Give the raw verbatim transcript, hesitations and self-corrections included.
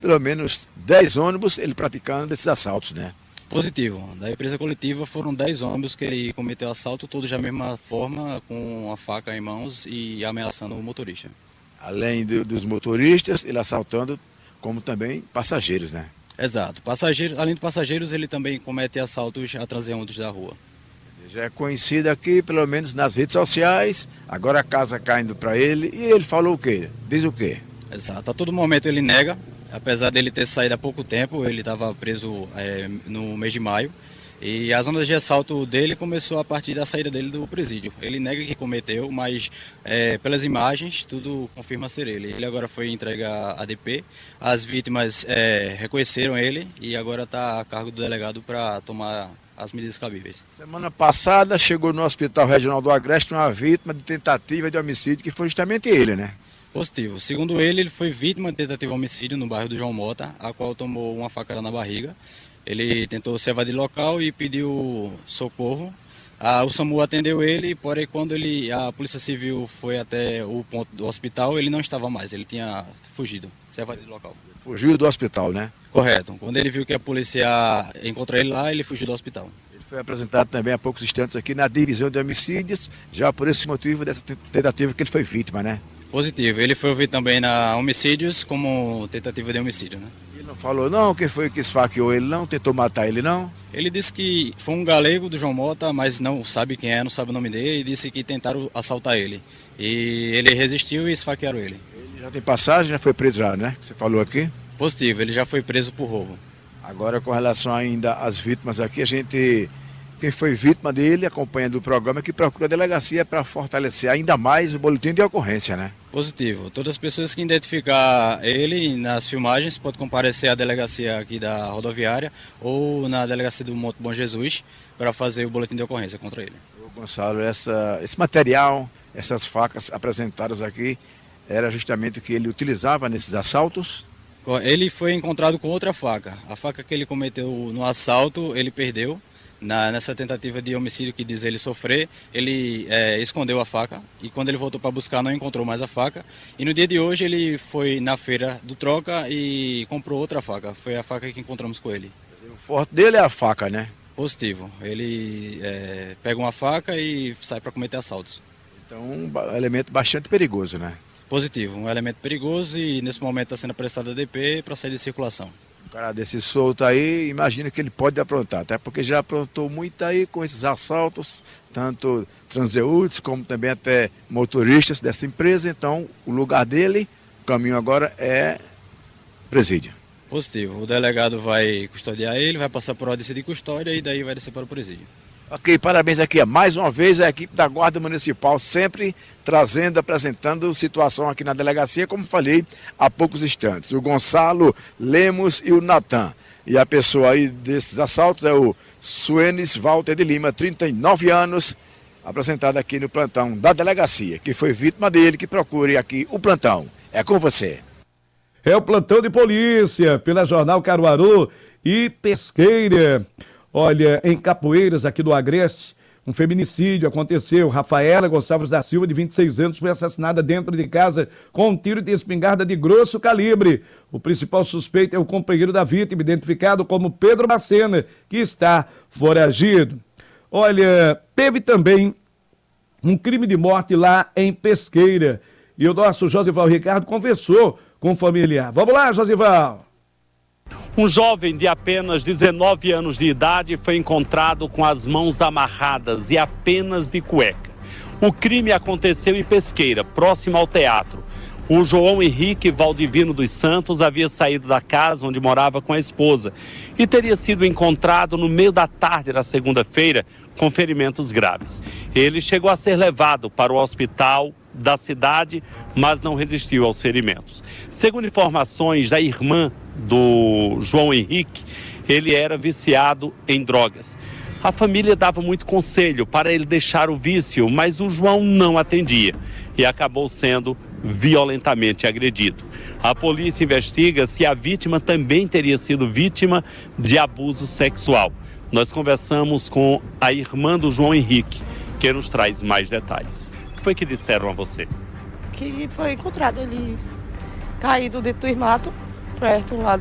pelo menos dez ônibus ele praticando esses assaltos, né? Positivo. Da empresa coletiva foram dez ônibus que ele cometeu assalto, todos da mesma forma, com a faca em mãos e ameaçando o motorista. Além do, dos motoristas, ele assaltando como também passageiros, né? Exato. Passageiros, além de passageiros, ele também comete assaltos a transeuntes da rua. Já é conhecido aqui, pelo menos nas redes sociais, agora a casa caindo para ele, e ele falou o quê? Diz o quê? Exato. A todo momento ele nega, apesar dele ter saído há pouco tempo, ele estava preso é, no mês de maio, e as ondas de assalto dele começou a partir da saída dele do presídio. Ele nega que cometeu, mas é, pelas imagens tudo confirma ser ele. Ele agora foi entregue à A D P, as vítimas é, reconheceram ele e agora está a cargo do delegado para tomar as medidas cabíveis. Semana passada chegou no Hospital Regional do Agreste uma vítima de tentativa de homicídio, que foi justamente ele, né? Positivo. Segundo ele, ele foi vítima de tentativa de homicídio no bairro do João Mota, a qual tomou uma facada na barriga. Ele tentou se evadir local e pediu socorro. Ah, o SAMU atendeu ele, porém quando ele, a Polícia Civil foi até o ponto do hospital, ele não estava mais, ele tinha fugido, se evadido do local. Fugiu do hospital, né? Correto. Quando ele viu que a polícia encontrou ele lá, ele fugiu do hospital. Ele foi apresentado também há poucos instantes aqui na divisão de homicídios, já por esse motivo dessa tentativa que ele foi vítima, né? Positivo. Ele foi ouvido também na homicídios como tentativa de homicídio, né? Ele não falou não, quem foi que esfaqueou ele não, tentou matar ele não? Ele disse que foi um galego do João Mota, mas não sabe quem é, não sabe o nome dele, e disse que tentaram assaltar ele. E ele resistiu e esfaquearam ele. Ele já tem passagem, já foi preso já, né? Que você falou aqui? Positivo, ele já foi preso por roubo. Agora, com relação ainda às vítimas aqui, a gente, quem foi vítima dele, acompanhando o programa, que procura a delegacia para fortalecer ainda mais o boletim de ocorrência, né? Positivo. Todas as pessoas que identificar ele nas filmagens podem comparecer à delegacia aqui da rodoviária ou na delegacia do Monte Bom Jesus para fazer o boletim de ocorrência contra ele. Ô, Gonçalo, essa, esse material, essas facas apresentadas aqui, era justamente o que ele utilizava nesses assaltos? Ele foi encontrado com outra faca. A faca que ele cometeu no assalto, ele perdeu. Na, nessa tentativa de homicídio que diz ele sofrer, ele é, escondeu a faca e quando ele voltou para buscar não encontrou mais a faca. E no dia de hoje ele foi na feira do Troca e comprou outra faca. Foi a faca que encontramos com ele. O forte dele é a faca, né? Positivo. Ele é, pega uma faca e sai para cometer assaltos. Então um elemento bastante perigoso, né? Positivo. Um elemento perigoso e nesse momento está sendo prestado a D P para sair de circulação. Um cara desse solto aí, imagina que ele pode aprontar, até porque já aprontou muito aí com esses assaltos, tanto transeúntes como também até motoristas dessa empresa, então o lugar dele, o caminho agora é presídio. Positivo, o delegado vai custodiar ele, vai passar por audiência de custódia e daí vai descer para o presídio. Ok, parabéns aqui mais uma vez a equipe da Guarda Municipal, sempre trazendo, apresentando situação aqui na delegacia, como falei há poucos instantes. O Gonçalo Lemos e o Natan. E a pessoa aí desses assaltos é o Suenes Walter de Lima, trinta e nove anos, apresentado aqui no plantão da delegacia, que foi vítima dele, que procure aqui o plantão. É com você. É o plantão de polícia, pela Jornal Caruaru e Pesqueira. Olha, em Capoeiras, aqui do Agreste, um feminicídio aconteceu. Rafaela Gonçalves da Silva, de vinte e seis anos, foi assassinada dentro de casa com um tiro de espingarda de grosso calibre. O principal suspeito é o companheiro da vítima, identificado como Pedro Macena, que está foragido. Olha, teve também um crime de morte lá em Pesqueira. E o nosso Josival Ricardo conversou com o familiar. Vamos lá, Josival! Um jovem de apenas dezenove anos de idade foi encontrado com as mãos amarradas e apenas de cueca. O crime aconteceu em Pesqueira, próximo ao teatro. O João Henrique Valdivino dos Santos havia saído da casa onde morava com a esposa e teria sido encontrado no meio da tarde da segunda-feira com ferimentos graves. Ele chegou a ser levado para o hospital da cidade, mas não resistiu aos ferimentos. Segundo informações da irmã do João Henrique, ele era viciado em drogas. A família dava muito conselho para ele deixar o vício, mas o João não atendia e acabou sendo violentamente agredido. A polícia investiga se a vítima também teria sido vítima de abuso sexual. Nós conversamos com a irmã do João Henrique, que nos traz mais detalhes. O que foi que disseram a você? Que foi encontrado ele caído dentro do mato perto lá